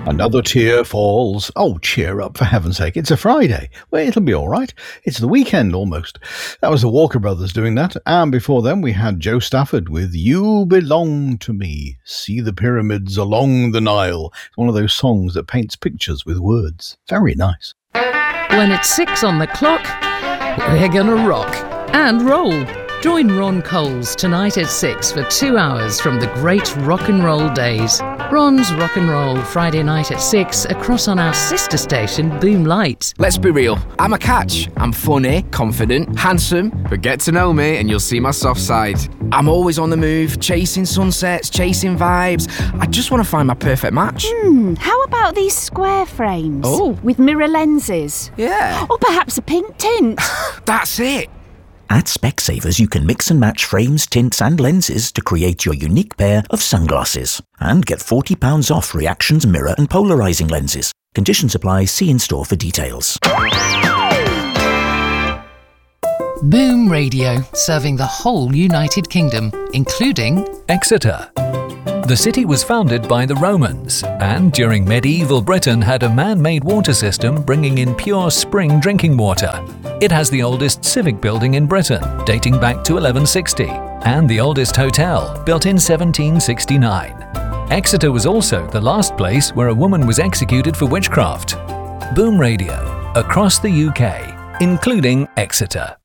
Another tear falls. Oh, cheer up, for heaven's sake. It's a Friday. Well, it'll be all right. It's the weekend almost. That was the Walker Brothers doing that. And before them, we had Joe Stafford with You Belong to Me. See the pyramids along the Nile. It's one of those songs that paints pictures with words. Very nice. When it's 6 on the clock, we're gonna rock and roll. Join Ron Coles tonight at 6 for 2 hours from the great rock and roll days. Ron's Rock and Roll, Friday night at 6, across on our sister station, Boom Light. Let's be real, I'm a catch. I'm funny, confident, handsome, but get to know me and you'll see my soft side. I'm always on the move, chasing sunsets, chasing vibes. I just want to find my perfect match. How about these square frames? Oh. With mirror lenses? Yeah. Or perhaps a pink tint? That's it. At Specsavers, you can mix and match frames, tints and lenses to create your unique pair of sunglasses. And get £40 off Reactions mirror and polarising lenses. Conditions apply. See in-store for details. Boom Radio, serving the whole United Kingdom, including Exeter. The city was founded by the Romans and during medieval Britain had a man-made water system bringing in pure spring drinking water. It has the oldest civic building in Britain, dating back to 1160, and the oldest hotel, built in 1769. Exeter was also the last place where a woman was executed for witchcraft. Boom Radio, across the UK, including Exeter.